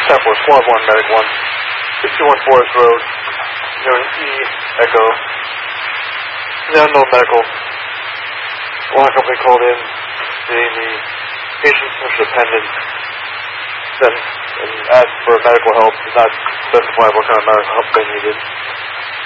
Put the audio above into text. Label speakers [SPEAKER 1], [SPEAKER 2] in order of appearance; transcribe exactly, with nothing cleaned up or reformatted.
[SPEAKER 1] ten four, Squad one, Medic one, six two one Forest Road, known E, Echo. The unknown medical. Alarm company called in, stating the patient's interdependent, then and asked for medical help, did not specify what kind of medical help they needed.